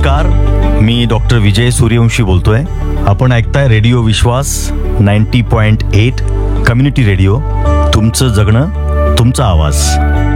नमस्कार, मी डॉक्टर विजय सूर्यवंशी बोलतोय. आपण ऐकताय रेडिओ विश्वास 90.8 कम्युनिटी रेडिओ. तुमचं जगणं, तुमचा आवाज.